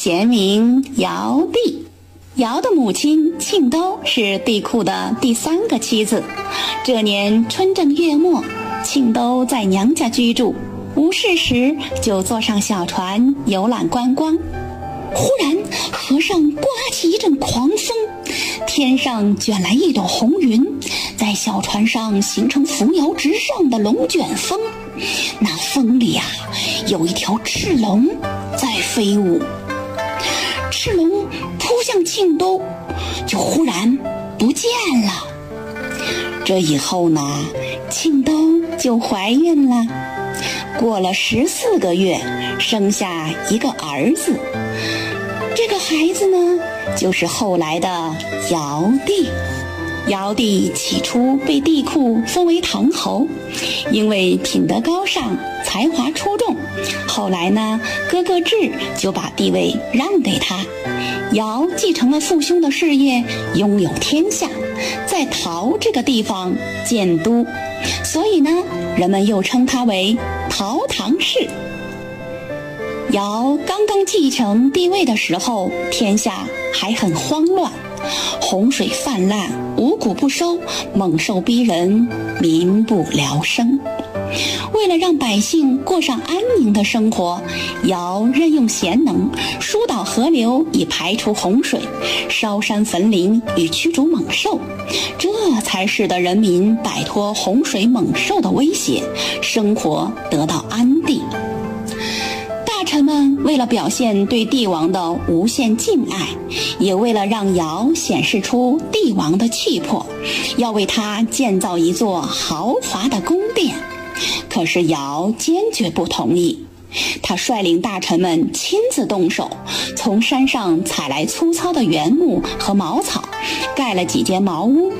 贤名尧帝。尧的母亲庆都是帝喾的第3个妻子。这年春正月末，庆都在娘家居住，无事时就坐上小船游览观光。忽然河上刮起一阵狂风，天上卷来一朵红云，在小船上形成扶摇直上的龙卷风。那风里有一条赤龙在飞舞。赤龙扑向庆都，就忽然不见了。这以后呢，庆都就怀孕了。过了14个月，生下一个儿子。这个孩子呢，就是后来的尧帝。尧帝起初被帝喾封为唐侯，因为品德高尚，才华出众。后来呢，哥哥智就把地位让给他。尧继承了父兄的事业，拥有天下，在陶这个地方建都，所以呢，人们又称他为陶唐氏。尧刚刚继承帝位的时候，天下还很慌乱，洪水泛滥，五谷不收，猛兽逼人，民不聊生。为了让百姓过上安宁的生活，尧任用贤能，疏导河流以排除洪水，烧山焚林以驱逐猛兽，这才使得人民摆脱洪水猛兽的威胁，生活得到安定。大臣们为了表现对帝王的无限敬爱，也为了让尧显示出帝王的气魄，要为他建造一座豪华的宫殿。可是尧坚决不同意，他率领大臣们亲自动手，从山上采来粗糙的原木和茅草，盖了几间茅屋，